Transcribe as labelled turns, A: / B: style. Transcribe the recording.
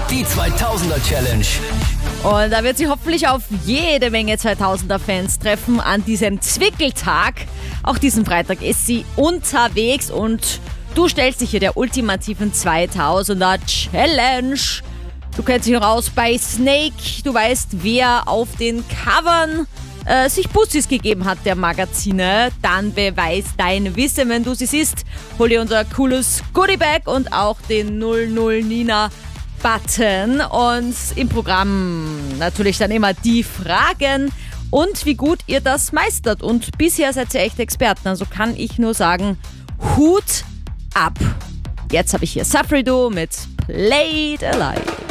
A: Die 2000er Challenge.
B: Und da wird sie hoffentlich auf jede Menge 2000er-Fans treffen an diesem Zwickeltag. Auch diesen Freitag ist sie unterwegs und du stellst dich hier der ultimativen 2000er Challenge. Du kennst dich noch aus bei Snake. Du weißt, wer auf den Covern sich Bussis gegeben hat der Magazine. Dann beweis dein Wissen, wenn du sie siehst. Hol dir unser cooles Goodiebag und auch den 00 Nina Button. Und im Programm natürlich dann immer die Fragen und wie gut ihr das meistert. Und bisher seid ihr echt Experten. Also kann ich nur sagen, Hut ab. Jetzt habe ich hier Safrido mit Played Alive.